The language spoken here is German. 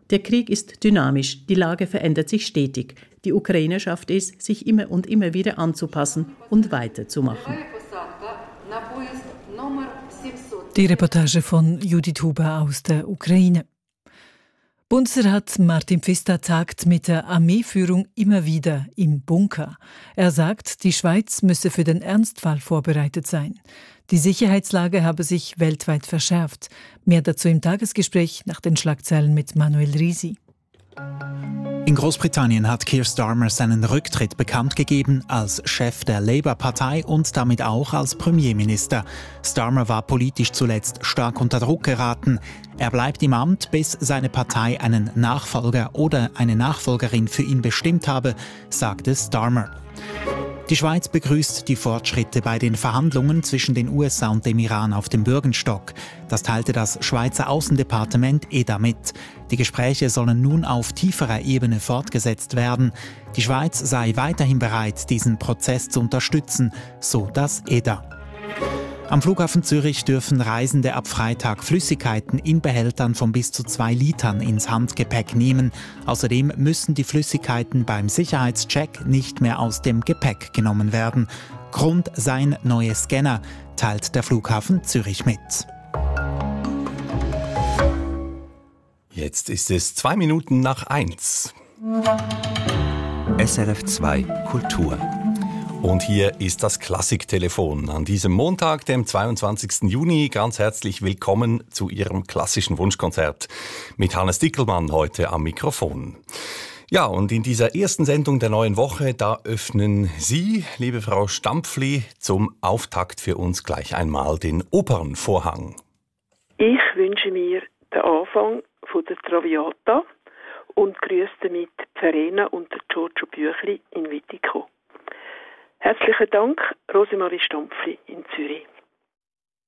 Der Krieg ist dynamisch, die Lage verändert sich stetig. Die Ukraine schafft es, sich immer und immer wieder anzupassen und weiterzumachen. Die Reportage von Judith Huber aus der Ukraine. Bundesrat Martin Pfister tagt mit der Armeeführung immer wieder im Bunker. Er sagt, die Schweiz müsse für den Ernstfall vorbereitet sein. Die Sicherheitslage habe sich weltweit verschärft. Mehr dazu im Tagesgespräch nach den Schlagzeilen mit Manuel Risi. In Großbritannien hat Keir Starmer seinen Rücktritt bekannt gegeben als Chef der Labour-Partei und damit auch als Premierminister. Starmer war politisch zuletzt stark unter Druck geraten. Er bleibt im Amt, bis seine Partei einen Nachfolger oder eine Nachfolgerin für ihn bestimmt habe, sagte Starmer. Die Schweiz begrüßt die Fortschritte bei den Verhandlungen zwischen den USA und dem Iran auf dem Bürgenstock. Das teilte das Schweizer Außendepartement EDA mit. Die Gespräche sollen nun auf tieferer Ebene fortgesetzt werden. Die Schweiz sei weiterhin bereit, diesen Prozess zu unterstützen, so das EDA. Am Flughafen Zürich dürfen Reisende ab Freitag Flüssigkeiten in Behältern von bis zu 2 Litern ins Handgepäck nehmen. Außerdem müssen die Flüssigkeiten beim Sicherheitscheck nicht mehr aus dem Gepäck genommen werden. Grund seien neue Scanner, teilt der Flughafen Zürich mit. Jetzt ist es 1:02. SRF 2 Kultur. Und hier ist das Klassiktelefon. An diesem Montag, dem 22. Juni, ganz herzlich willkommen zu Ihrem klassischen Wunschkonzert mit Hannes Dickelmann heute am Mikrofon. Ja, und in dieser ersten Sendung der neuen Woche, da öffnen Sie, liebe Frau Stampfli, zum Auftakt für uns gleich einmal den Opernvorhang. Ich wünsche mir den Anfang von der Traviata und grüße damit Verena und Giorgio Büchli in Wittico. Herzlichen Dank, Rosemarie Stampfli in Zürich.